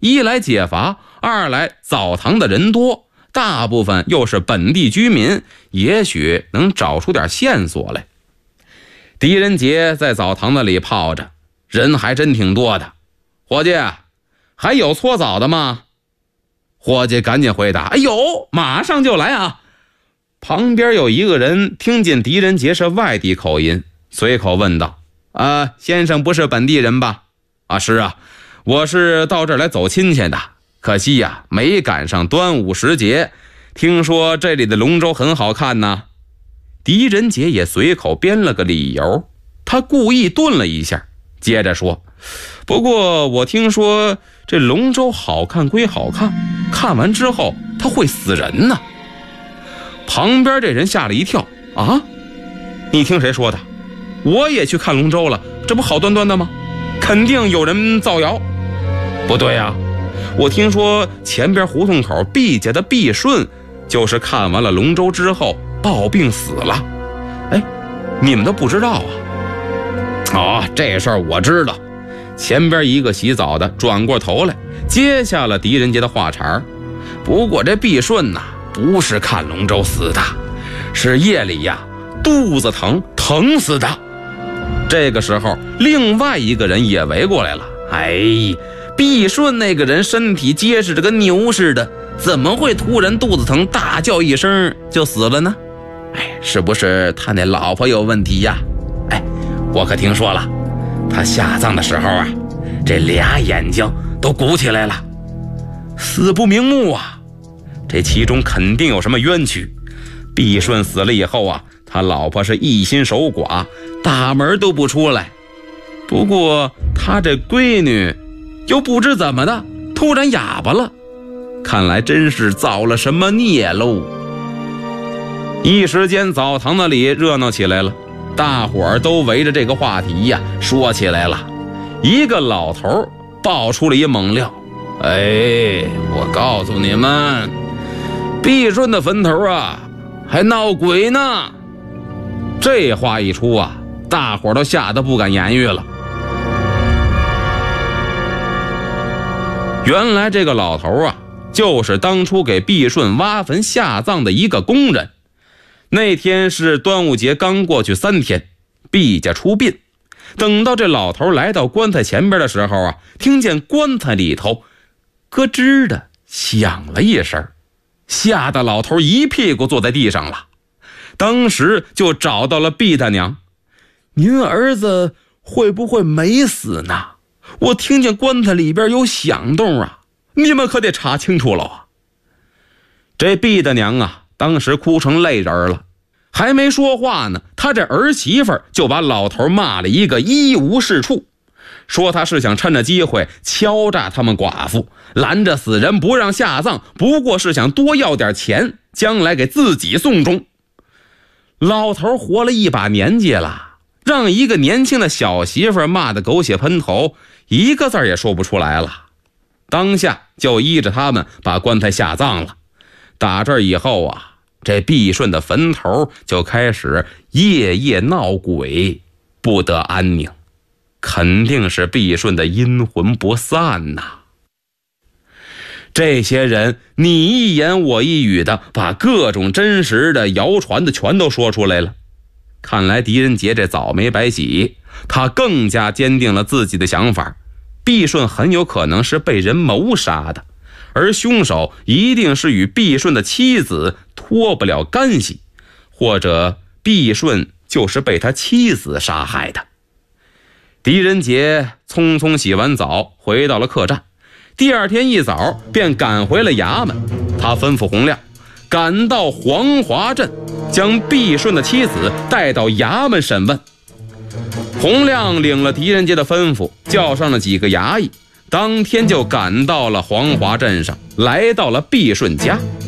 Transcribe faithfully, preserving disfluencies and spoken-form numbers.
一来解乏，二来澡堂的人多，大部分又是本地居民，也许能找出点线索来。狄仁杰在澡堂子里泡着，人还真挺多的。伙计，还有搓澡的吗？伙计赶紧回答：哎呦，马上就来啊！旁边有一个人听见狄仁杰是外地口音，随口问道：啊，先生不是本地人吧？啊，是啊，我是到这儿来走亲戚的，可惜呀，没赶上端午时节，听说这里的龙舟很好看呢。狄仁杰也随口编了个理由，他故意顿了一下，接着说：不过我听说这龙舟好看归好看，看完之后它会死人呢。旁边这人吓了一跳：啊，你听谁说的？我也去看龙舟了，这不好端端的吗？肯定有人造谣。不对啊，我听说前边胡同口毕家的毕顺就是看完了龙舟之后暴病死了。哎，你们都不知道啊？哦，这事儿我知道。前边一个洗澡的转过头来接下了狄仁杰的话茬。不过这毕顺呐，不是看龙舟死的，是夜里呀肚子疼疼死的。这个时候另外一个人也围过来了。哎，毕顺那个人身体结实着跟牛似的，怎么会突然肚子疼大叫一声就死了呢？哎，是不是他那老婆有问题呀？哎，我可听说了，他下葬的时候啊，这俩眼睛都鼓起来了，死不瞑目啊，这其中肯定有什么冤屈。毕顺死了以后啊，他老婆是一心守寡，大门都不出来。不过他这闺女又不知怎么的突然哑巴了，看来真是造了什么孽喽。一时间澡堂子里热闹起来了，大伙儿都围着这个话题呀说起来了。一个老头爆出了一猛料：哎，我告诉你们，毕顺的坟头啊还闹鬼呢。这话一出啊，大伙儿都吓得不敢言语了。原来这个老头啊，就是当初给毕顺挖坟下葬的一个工人。那天是端午节刚过去三天，毕家出殡。等到这老头来到棺材前边的时候啊，听见棺材里头咯吱的响了一声，吓得老头一屁股坐在地上了。当时就找到了毕大娘：您儿子会不会没死呢？我听见棺材里边有响动啊，你们可得查清楚了啊。这毕大娘啊，当时哭成泪人了，还没说话呢，他这儿媳妇就把老头骂了一个一无是处，说他是想趁着机会敲诈他们寡妇，拦着死人不让下葬，不过是想多要点钱，将来给自己送终。老头活了一把年纪了，让一个年轻的小媳妇骂得狗血喷头，一个字也说不出来了。当下就依着他们把棺材下葬了。打这以后啊，这毕顺的坟头就开始夜夜闹鬼，不得安宁，肯定是毕顺的阴魂不散呐。这些人你一言我一语的把各种真实的谣传的全都说出来了。看来狄仁杰这澡没白洗，他更加坚定了自己的想法，毕顺很有可能是被人谋杀的，而凶手一定是与毕顺的妻子脱不了干系，或者毕顺就是被他妻子杀害的。狄仁杰匆匆洗完澡回到了客栈，第二天一早便赶回了衙门。他吩咐洪亮赶到黄华镇，将毕顺的妻子带到衙门审问。洪亮领了狄仁杰的吩咐，叫上了几个衙役，当天就赶到了黄华镇上，来到了毕顺家。